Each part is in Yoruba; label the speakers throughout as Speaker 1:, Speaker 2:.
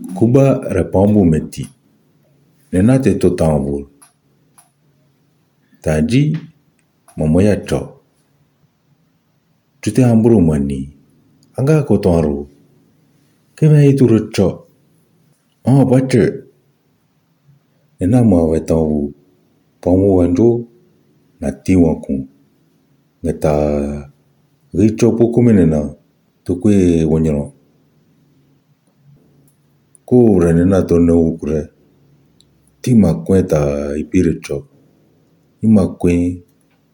Speaker 1: Kuba repambu meti. Nena te to tambul. Taji mamoya cho. Tute hamburu mani. Anga ko tonru. Kema itu cho. Bache. Nena mawe tambu. Pamu wanjo na tiwaku. Ngeta richo pokumenena. Tukwe wanyero. Ko renena to no ukure. Tima kwenta ipiricho. Ima kwen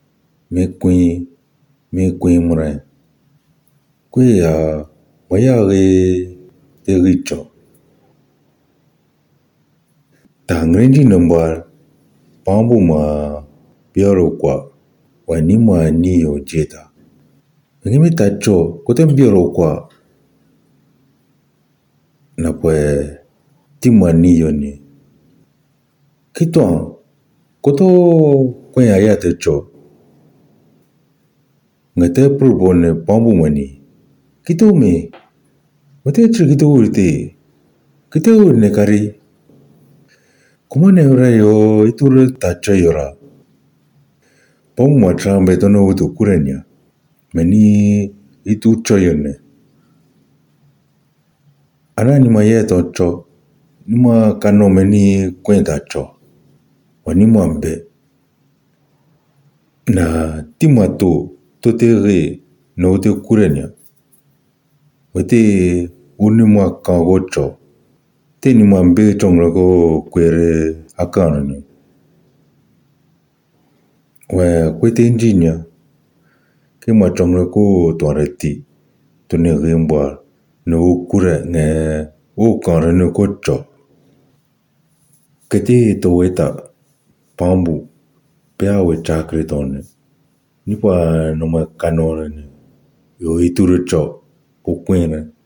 Speaker 1: me kwen mure. Kwe waya te richo. Ta ngrenji nambal pambu ma biaro kwa wanima niyo jeta. Ngimi tacho kote biaro kwa na pwe tima niyo ni. Kito koto kwen ayate cho. Ngate propone pambu mani. Kito me. Wate kito urite. Kito nekari. Kumane ora yo ituru tacho yora. Pambu matrambe tono utu kurenya. Mani itu choyone. Ana nima yeto cho. Nima kano mani kwenta cho. Wanima mbe. Na tima to tere no utu kurenya. Wate unima kango cho. Te nima mbe chongra ko kwere akano ni. Kwete injinya. Ke machongra ko tuareti. Tune rimba. No ukure nge ukare no kocho. Kete to eta pambu. Pea we chakre tone. Nipa noma kanone. Yo ituru cho. Kukwene.